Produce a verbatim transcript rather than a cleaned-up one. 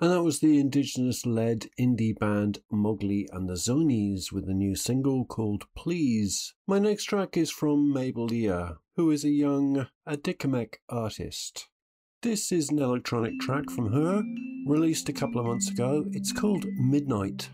And that was the Indigenous-led indie band Mowgli and the Zonies with a new single called Please. My next track is from Mabel Leah, who is a young Adikamek artist. This is an electronic track from her, released a couple of months ago. It's called Midnight.